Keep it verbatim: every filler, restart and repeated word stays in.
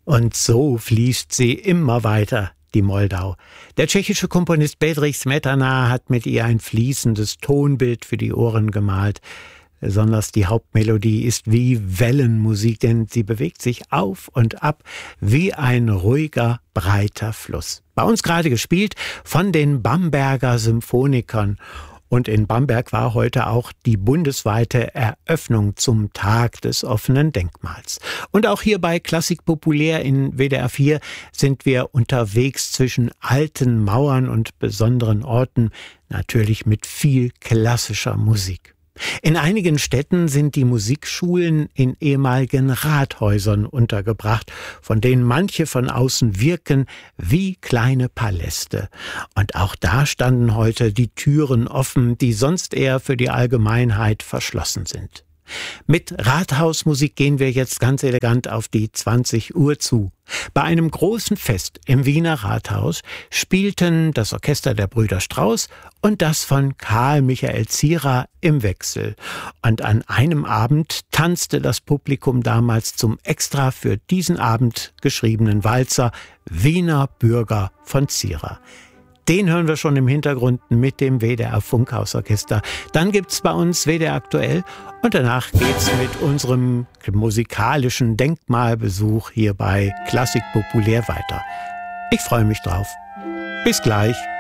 Und so fließt sie immer weiter, die Moldau. Der tschechische Komponist Bedřich Smetana hat mit ihr ein fließendes Tonbild für die Ohren gemalt. Besonders die Hauptmelodie ist wie Wellenmusik, denn sie bewegt sich auf und ab wie ein ruhiger, breiter Fluss. Bei uns gerade gespielt von den Bamberger Symphonikern. Und in Bamberg war heute auch die bundesweite Eröffnung zum Tag des offenen Denkmals. Und auch hier bei Klassik Populär in W D R vier sind wir unterwegs zwischen alten Mauern und besonderen Orten, natürlich mit viel klassischer Musik. In einigen Städten sind die Musikschulen in ehemaligen Rathäusern untergebracht, von denen manche von außen wirken wie kleine Paläste. Und auch da standen heute die Türen offen, die sonst eher für die Allgemeinheit verschlossen sind. Mit Rathausmusik gehen wir jetzt ganz elegant auf die zwanzig Uhr zu. Bei einem großen Fest im Wiener Rathaus spielten das Orchester der Brüder Strauß und das von Karl Michael Zierer im Wechsel. Und an einem Abend tanzte das Publikum damals zum extra für diesen Abend geschriebenen Walzer Wiener Bürger von Zierer. Den hören wir schon im Hintergrund mit dem W D R Funkhausorchester. Dann gibt's bei uns W D R Aktuell und danach geht's mit unserem musikalischen Denkmalbesuch hier bei Klassik Populär weiter. Ich freue mich drauf. Bis gleich.